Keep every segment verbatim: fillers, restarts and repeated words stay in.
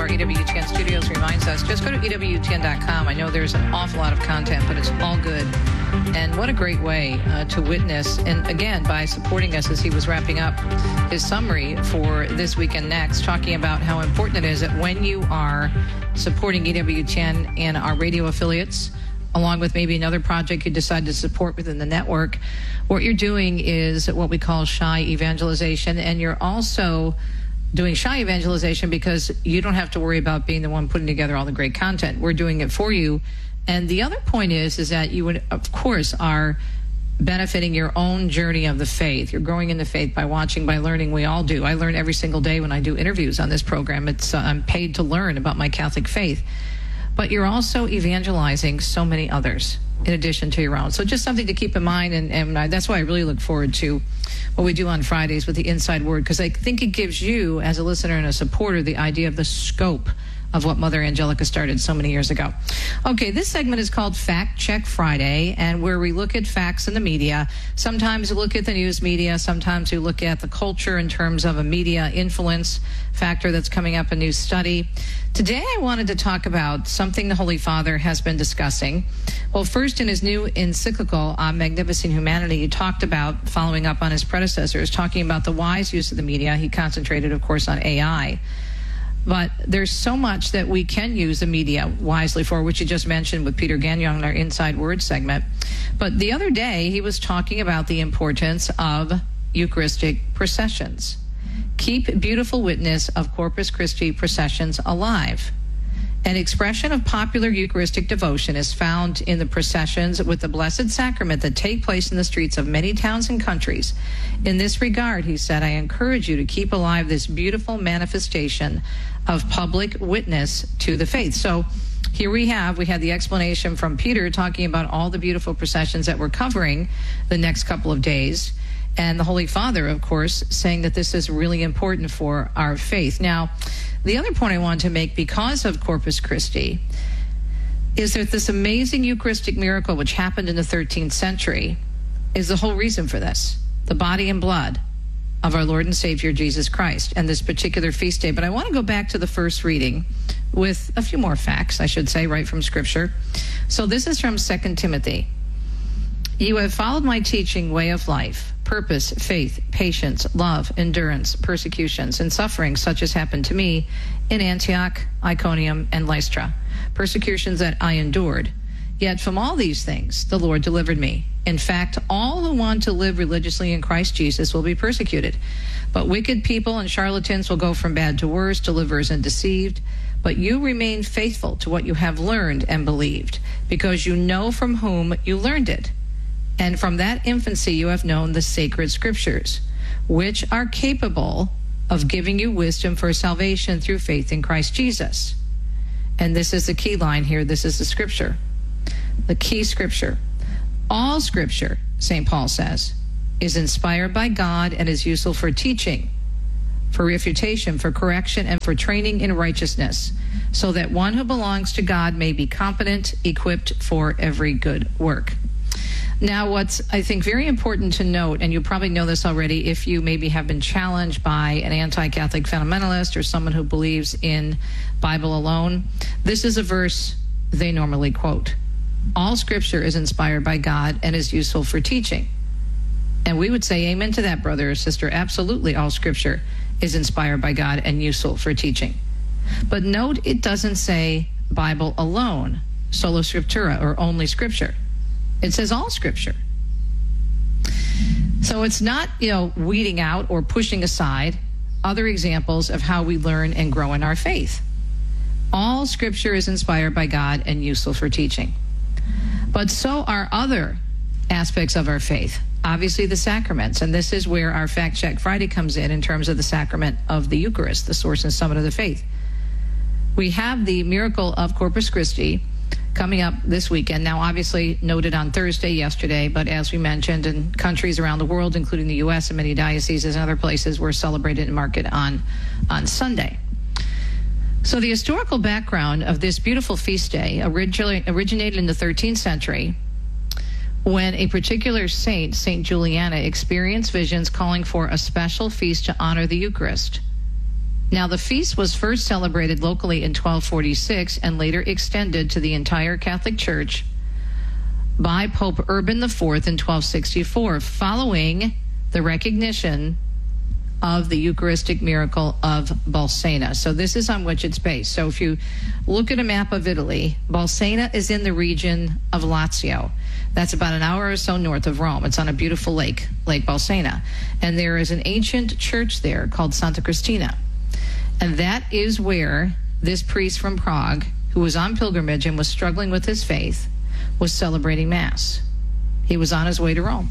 our E W T N studios reminds us, just go to E W T N dot com. I know there's an awful lot of content, but it's all good. And what a great way uh, to witness. And again, by supporting us as he was wrapping up his summary for this week and next, talking about how important it is that when you are supporting E W T N and our radio affiliates, along with maybe another project you decide to support within the network, what you're doing is what we call shy evangelization. And you're also doing shy evangelization because you don't have to worry about being the one putting together all the great content. We're doing it for you. And the other point is, is that you would, of course, are benefiting your own journey of the faith. You're growing in the faith by watching, by learning. We all do. I learn every single day when I do interviews on this program. It's uh, I'm paid to learn about my Catholic faith. But you're also evangelizing so many others in addition to your own. So just something to keep in mind, and, and I, that's why I really look forward to what we do on Fridays with the Inside Word, because I think it gives you, as a listener and a supporter, the idea of the scope of what Mother Angelica started so many years ago. Okay, this segment is called Fact Check Friday, and where we look at facts in the media. Sometimes we look at the news media, sometimes we look at the culture in terms of a media influence factor that's coming up, a new study. Today I wanted to talk about something the Holy Father has been discussing. Well, first in his new encyclical on Magnificent Humanity, he talked about, following up on his predecessors, talking about the wise use of the media. He concentrated, of course, on A I. But there's so much that we can use the media wisely for, which you just mentioned with Peter Gagnon in our Inside Word segment. But the other day, he was talking about the importance of Eucharistic processions. Keep beautiful witness of Corpus Christi processions alive. An expression of popular Eucharistic devotion is found in the processions with the Blessed Sacrament that take place in the streets of many towns and countries. In this regard, he said, I encourage you to keep alive this beautiful manifestation of public witness to the faith. So here we have, we had the explanation from Peter talking about all the beautiful processions that we're covering the next couple of days. And the Holy Father, of course, saying that this is really important for our faith. Now, the other point I want to make because of Corpus Christi is that this amazing Eucharistic miracle, which happened in the thirteenth century, is the whole reason for this, the body and blood of our Lord and Savior Jesus Christ and this particular feast day. But I want to go back to the first reading with a few more facts, I should say, right from Scripture. So this is from Second Timothy. You have followed my teaching, way of life, purpose, faith, patience, love, endurance, persecutions, and sufferings such as happened to me in Antioch, Iconium, and Lystra, persecutions that I endured. Yet from all these things the Lord delivered me. In fact, all who want to live religiously in Christ Jesus will be persecuted. But wicked people and charlatans will go from bad to worse, deliverers and deceived. But you remain faithful to what you have learned and believed, because you know from whom you learned it. And from that infancy you have known the sacred Scriptures, which are capable of giving you wisdom for salvation through faith in Christ Jesus. And this is the key line here. This is the Scripture, the key Scripture. All Scripture, Saint Paul says, is inspired by God and is useful for teaching, for refutation, for correction, and for training in righteousness, so that one who belongs to God may be competent, equipped for every good work. Now, what's, I think, very important to note, and you probably know this already if you maybe have been challenged by an anti-Catholic fundamentalist or someone who believes in Bible alone, this is a verse they normally quote. All Scripture is inspired by God and is useful for teaching. And we would say amen to that, brother or sister. Absolutely, all Scripture is inspired by God and useful for teaching. But note, it doesn't say Bible alone, sola scriptura, or only Scripture. It says all Scripture. So it's not, you know, weeding out or pushing aside other examples of how we learn and grow in our faith. All Scripture is inspired by God and useful for teaching. But so are other aspects of our faith. Obviously, the sacraments. And this is where our Fact Check Friday comes in, in terms of the sacrament of the Eucharist, the source and summit of the faith. We have the miracle of Corpus Christi coming up this weekend. Now, obviously noted on Thursday yesterday, but as we mentioned, in countries around the world, including the U S and many dioceses and other places, were celebrated and marked on, on Sunday. So the historical background of this beautiful feast day originally originated in the thirteenth century when a particular saint, Saint Juliana, experienced visions calling for a special feast to honor the Eucharist. Now, the feast was first celebrated locally in twelve forty-six and later extended to the entire Catholic Church by Pope Urban the Fourth in twelve sixty-four, following the recognition of the Eucharistic miracle of Bolsena. So this is on which it's based. So if you look at a map of Italy, Bolsena is in the region of Lazio. That's about an hour or so north of Rome. It's on a beautiful lake, Lake Bolsena. And there is an ancient church there called Santa Cristina. And that is where this priest from Prague, who was on pilgrimage and was struggling with his faith, was celebrating Mass. He was on his way to Rome.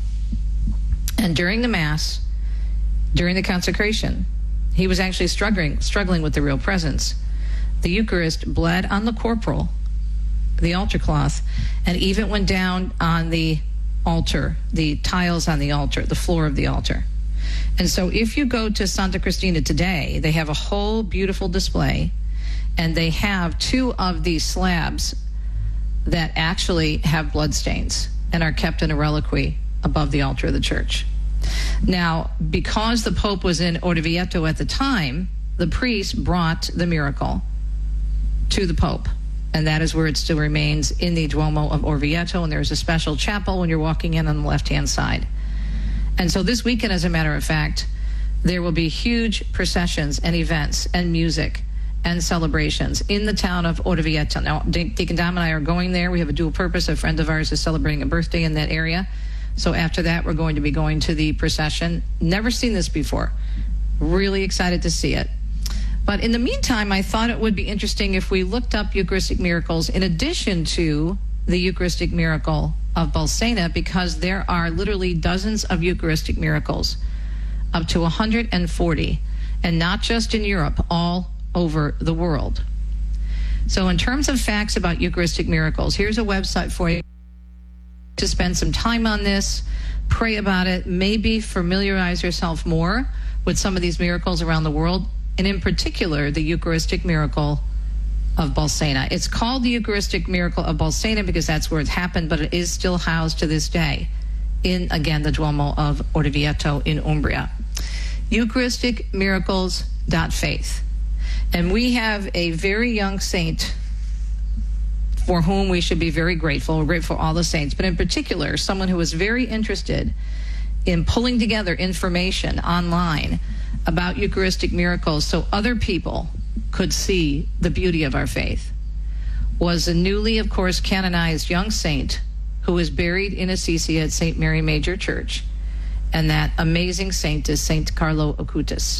And during the Mass, during the consecration, he was actually struggling struggling with the real presence. The Eucharist bled on the corporal, the altar cloth, and even went down on the altar, the tiles on the altar, the floor of the altar. And so if you go to Santa Cristina today, they have a whole beautiful display, and they have two of these slabs that actually have blood stains and are kept in a reliquary above the altar of the church. Now, because the Pope was in Orvieto at the time, the priest brought the miracle to the Pope, and that is where it still remains in the Duomo of Orvieto, and there's a special chapel when you're walking in on the left-hand side. And so this weekend, as a matter of fact, there will be huge processions and events and music and celebrations in the town of Orvieto. Now, Deacon Dom and I are going there. We have a dual purpose. A friend of ours is celebrating a birthday in that area. So after that, we're going to be going to the procession. Never seen this before. Really excited to see it. But in the meantime, I thought it would be interesting if we looked up Eucharistic miracles in addition to the Eucharistic miracle of Bolsena, because there are literally dozens of Eucharistic miracles, up to one hundred forty, and not just in Europe, all over the world. So in terms of facts about Eucharistic miracles, here's a website for you to spend some time on this, pray about it, maybe familiarize yourself more with some of these miracles around the world, and in particular, the Eucharistic miracle of Bolsena. It's called the Eucharistic miracle of Bolsena because that's where it happened, but it is still housed to this day in, again, the Duomo of Orvieto in Umbria. Eucharistic miracles dot faith. And we have a very young saint for whom we should be very grateful. We're grateful for all the saints, but in particular, someone who was very interested in pulling together information online about Eucharistic miracles so other people could see the beauty of our faith, was a newly, of course, canonized young saint who is buried in Assisi at Saint Mary Major Church. And that amazing saint is Saint Carlo Acutis.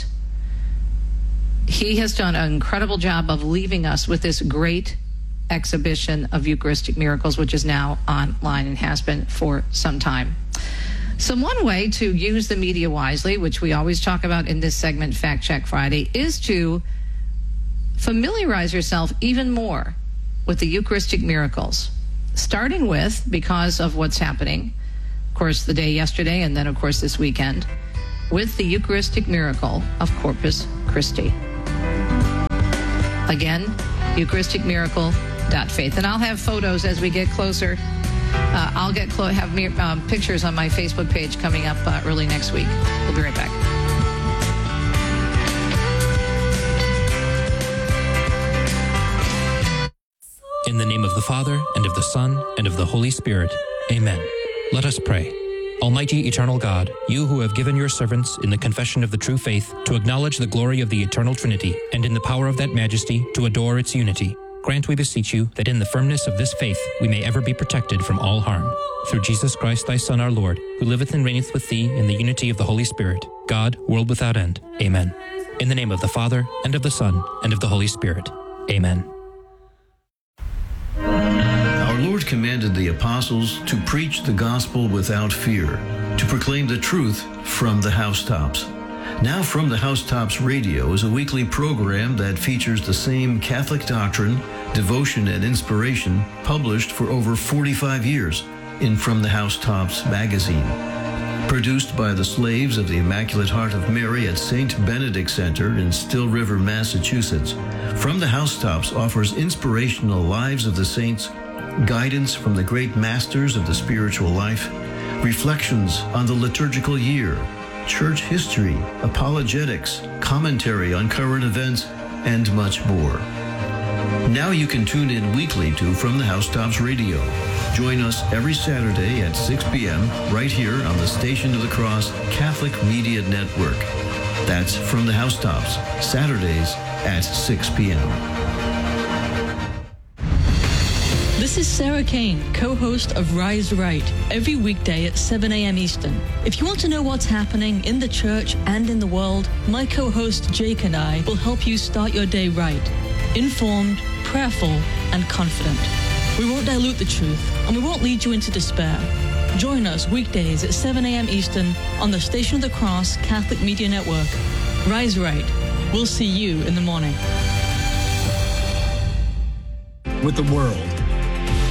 He has done an incredible job of leaving us with this great exhibition of Eucharistic miracles, which is now online and has been for some time. So one way to use the media wisely, which we always talk about in this segment, Fact Check Friday, is to familiarize yourself even more with the Eucharistic miracles, starting with, because of what's happening, of course, the day yesterday, and then, of course, this weekend, with the Eucharistic miracle of Corpus Christi. Again, Eucharistic miracle dot faith. And I'll have photos as we get closer. Uh, I'll get clo- have me, um, pictures on my Facebook page coming up uh, early next week. We'll be right back. In the name of the Father, and of the Son, and of the Holy Spirit. Amen. Let us pray. Almighty eternal God, you who have given your servants in the confession of the true faith to acknowledge the glory of the eternal Trinity, and in the power of that majesty to adore its unity, grant, we beseech you, that in the firmness of this faith we may ever be protected from all harm. Through Jesus Christ, thy Son, our Lord, who liveth and reigneth with thee in the unity of the Holy Spirit, God, world without end. Amen. In the name of the Father, and of the Son, and of the Holy Spirit. Amen. Our Lord commanded the apostles to preach the gospel without fear, to proclaim the truth from the housetops. Now From the Housetops Radio is a weekly program that features the same Catholic doctrine, devotion, and inspiration published for over forty-five years in From the Housetops magazine. Produced by the slaves of the Immaculate Heart of Mary at Saint Benedict Center in Still River, Massachusetts, From the Housetops offers inspirational lives of the saints, guidance from the great masters of the spiritual life, reflections on the liturgical year, church history, apologetics, commentary on current events, and much more. Now you can tune in weekly to From the Housetops Radio. Join us every Saturday at six p.m. right here on the Station of the Cross Catholic Media Network. That's From the Housetops, Saturdays at six p.m. This is Sarah Kane, co-host of Rise Right, every weekday at seven a.m. Eastern. If you want to know what's happening in the church and in the world, my co-host Jake and I will help you start your day right, informed, prayerful, and confident. We won't dilute the truth, and we won't lead you into despair. Join us weekdays at seven a.m. Eastern on the Station of the Cross Catholic Media Network. Rise Right. We'll see you in the morning. With the world